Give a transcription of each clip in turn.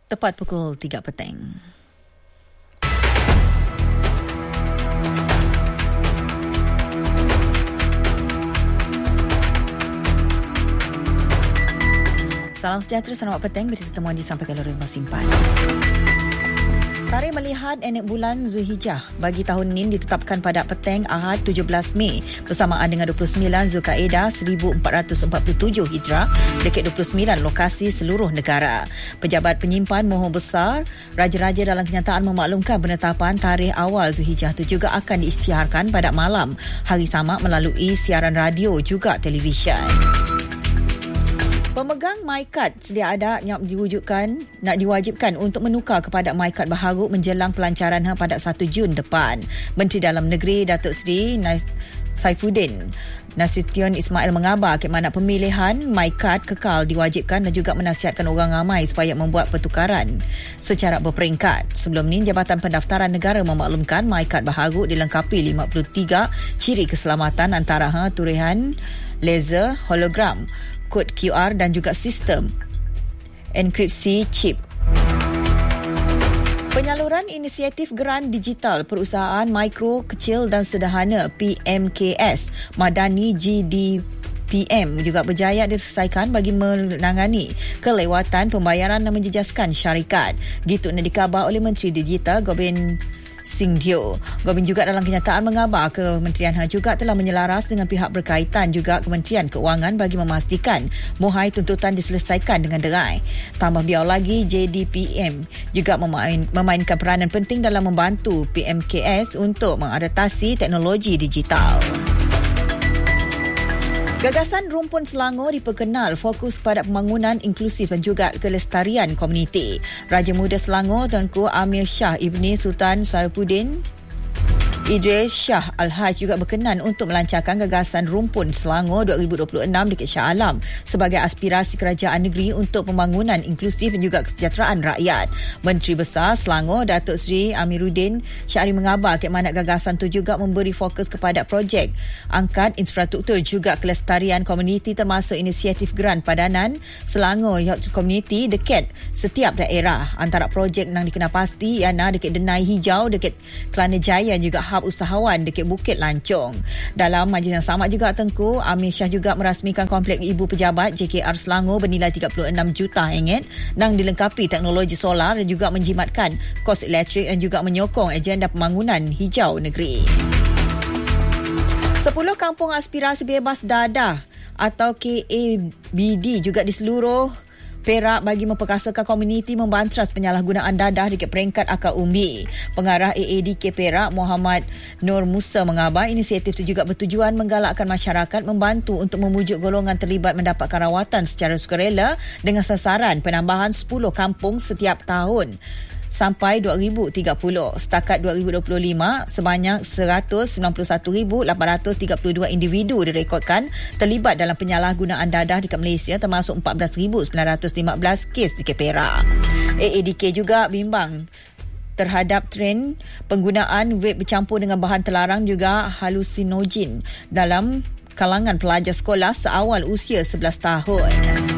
tepat pukul 3 petang. Salam sejahtera, selamat petang. Berita temuan disampaikan oleh Mas Simpan. Tarikh melihat enek bulan Zulhijjah bagi tahun ini ditetapkan pada petang Ahad 17 Mei bersamaan dengan 29 Zulkaedah 1447 Hijrah dekat 29 lokasi seluruh negara. Pejabat penyimpan mohon besar raja-raja dalam kenyataan memaklumkan penetapan tarikh awal Zulhijjah itu juga akan diisytiharkan pada malam hari sama melalui siaran radio juga televisyen. Pemegang MyKad sedia ada nak diwajibkan untuk menukar kepada MyKad baharu menjelang pelancaran pada 1 Jun depan. Menteri Dalam Negeri Datuk Seri Saifuddin Nasution Ismail mengabar ke mana pemilihan MyKad kekal diwajibkan dan juga menasihatkan orang ramai supaya membuat pertukaran secara berperingkat. Sebelum ini, Jabatan Pendaftaran Negara memaklumkan MyKad baharu dilengkapi 53 ciri keselamatan antara turihan laser, hologram, kod QR dan juga sistem enkripsi chip. Penyaluran inisiatif geran digital perusahaan mikro, kecil dan sederhana PMKS Madani GDPM juga berjaya diselesaikan bagi menangani kelewatan pembayaran dan menjejaskan syarikat. Gitu yang dikabar oleh Menteri Digital Gobind Singh Deo. Gobind juga dalam kenyataan mengabar Kementerian juga telah menyelaras dengan pihak berkaitan juga Kementerian Keuangan bagi memastikan muhai tuntutan diselesaikan dengan derai. Tambah biar lagi, JDPM juga memainkan peranan penting dalam membantu PMKS untuk mengadaptasi teknologi digital. Gagasan Rumpun Selangor diperkenal fokus pada pembangunan inklusif dan juga kelestarian komuniti. Raja Muda Selangor Tunku Amir Shah Ibni Sultan Sarifuddin Idris Shah Al-Haj juga berkenan untuk melancarkan gagasan Rumpun Selangor 2026 dekat Shah Alam sebagai aspirasi kerajaan negeri untuk pembangunan inklusif dan juga kesejahteraan rakyat. Menteri Besar Selangor Datuk Seri Amiruddin Syahri mengabar ke mana gagasan itu juga memberi fokus kepada projek angkat infrastruktur juga kelestarian komuniti termasuk inisiatif geran padanan Selangor Youth Community dekat setiap daerah. Antara projek yang dikenal pasti ialah dekat Denai Hijau dekat Kelana Jaya dan juga hub usahawan dekat Bukit Lancong. Dalam majlis yang sama juga Tengku Amir Shah juga merasmikan kompleks Ibu Pejabat JKR Selangor bernilai 36 juta ringgit dan dilengkapi teknologi solar dan juga menjimatkan kos elektrik dan juga menyokong agenda pembangunan hijau negeri. 10 kampung aspirasi bebas dadah atau KABD juga di seluruh Perak bagi memperkasakan komuniti membantras penyalahgunaan dadah dekat peringkat akar umbi. Pengarah AADK Perak Muhammad Nur Musa mengabar inisiatif itu juga bertujuan menggalakkan masyarakat membantu untuk memujuk golongan terlibat mendapatkan rawatan secara sukarela dengan sasaran penambahan 10 kampung setiap tahun sampai 2030. Setakat 2025, sebanyak 191,832 individu direkodkan terlibat dalam penyalahgunaan dadah dekat Malaysia termasuk 14,915 kes di Perak. AADK juga bimbang terhadap trend penggunaan vape bercampur dengan bahan terlarang juga halusinogen dalam kalangan pelajar sekolah seawal usia 11 tahun.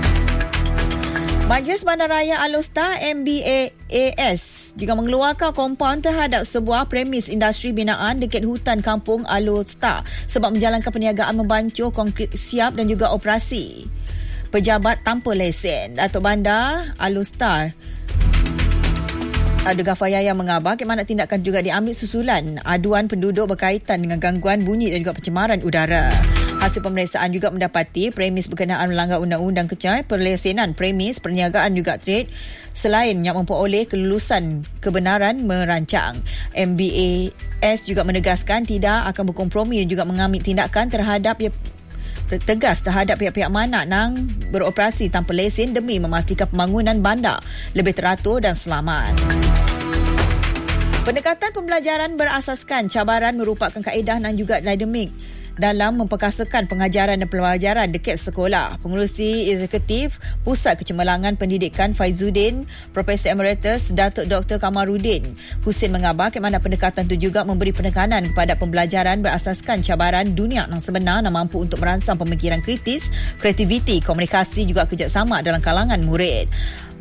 Majlis Bandaraya Alor-Star MBAS juga mengeluarkan kompaun terhadap sebuah premis industri binaan dekat hutan kampung Alor-Star sebab menjalankan perniagaan membancuh konkrit siap dan juga operasi pejabat tanpa lesen. Datuk Bandar Alor-Star Abdul Ghaffar Yahya mengabar ke mana tindakan juga diambil susulan aduan penduduk berkaitan dengan gangguan bunyi dan juga pencemaran udara. Hasil pemeriksaan juga mendapati premis berkenaan melanggar undang-undang kecai perlesenan premis perniagaan juga trade selain yang memperoleh kelulusan kebenaran merancang. MBAS juga menegaskan tidak akan berkompromi dan juga mengambil tindakan tegas terhadap pihak-pihak mana yang beroperasi tanpa lesen demi memastikan pembangunan bandar lebih teratur dan selamat. Pendekatan pembelajaran berasaskan cabaran merupakan kaedah dan juga dinamik dalam memperkasakan pengajaran dan pelajaran dekat sekolah. Pengerusi Eksekutif Pusat Kecemerlangan Pendidikan Faizuddin, Profesor Emeritus Datuk Dr. Kamaruddin Husin mengabar ke mana pendekatan itu juga memberi penekanan kepada pembelajaran berasaskan cabaran dunia yang sebenar dan mampu untuk merangsang pemikiran kritis, kreativiti, komunikasi juga kerjasama dalam kalangan murid.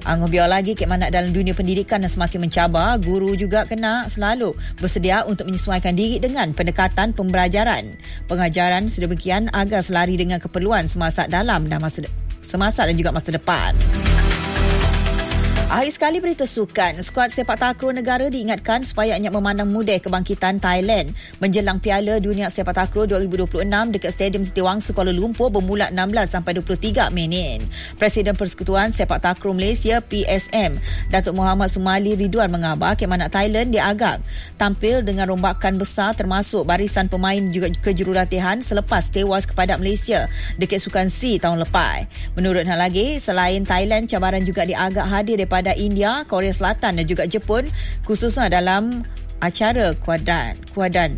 Biar lagi kemanak dalam dunia pendidikan yang semakin mencabar, guru juga kena selalu bersedia untuk menyesuaikan diri dengan pendekatan pembelajaran. Pengajaran sedemikian agar selari dengan keperluan semasa dalam dan semasa dan juga masa depan. Akhir sekali berita sukan. Skuad sepak takraw negara diingatkan supaya banyak memandang mudih kebangkitan Thailand menjelang Piala Dunia Sepak Takraw 2026 dekat Stadium Setiawangsa Kuala Lumpur bermula 16 sampai 23 Mei ni. Presiden Persekutuan Sepak Takraw Malaysia PSM, Datuk Muhammad Sumali Ridwan mengabar kemanak Thailand diagak tampil dengan rombakan besar termasuk barisan pemain juga kejurulatihan selepas tewas kepada Malaysia dekat Sukan C tahun lepas. Menurut hal lagi, selain Thailand, cabaran juga diagak hadir daripada India, Korea Selatan dan juga Jepun, khususnya dalam acara kuadan.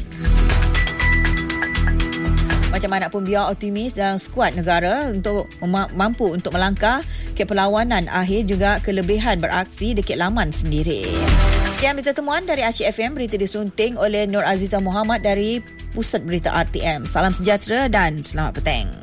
Macam mana pun biar optimis dalam skuad negara untuk mampu untuk melangkah ke perlawanan akhir juga kelebihan beraksi dekat laman sendiri. Sekian berita temuan dari Aceh FM, berita disunting oleh Nur Azizah Muhammad dari Pusat Berita RTM. Salam sejahtera dan selamat petang.